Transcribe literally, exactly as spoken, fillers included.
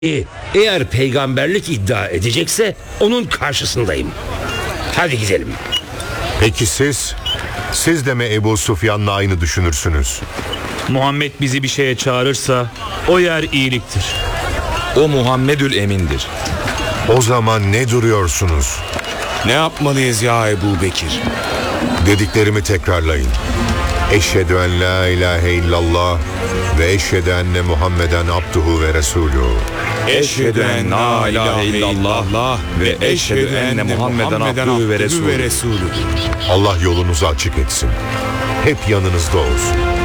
Eğer peygamberlik iddia edecekse onun karşısındayım. Hadi gidelim. Peki siz? Siz de mi Ebu Sufyan'la aynı düşünürsünüz? Muhammed bizi bir şeye çağırırsa o yer iyiliktir. O Muhammedül Emin'dir. O zaman ne duruyorsunuz? Ne yapmalıyız ya Ebu Bekir? Dediklerimi tekrarlayın. Eşhedü en la ilahe illallah ve eşhedü enne Muhammeden abduhu ve resuluhu. Eşhedü en la ilahe illallah ve eşhedü enne Muhammeden abdühü ve resulü. Allah yolunuzu açık etsin. Hep yanınızda olsun.